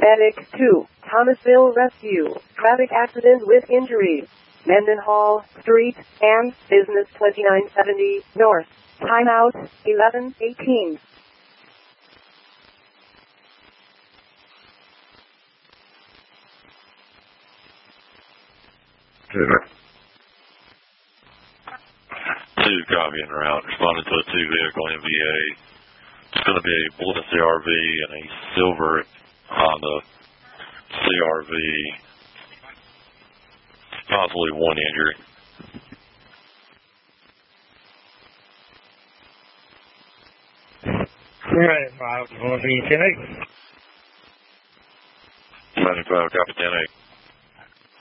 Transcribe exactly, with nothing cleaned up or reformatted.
Medic two, Thomasville Rescue, traffic accident with injuries. Mendenhall Street and Business twenty-nine seventy North. Timeout eleven eighteen. Two copy en route, responding to a two vehicle M V A. It's going to be a Bullet C R V and a silver Honda C R V. Possibly one injury. Right, five, one, ten eight. ninety-five, copy ten eight.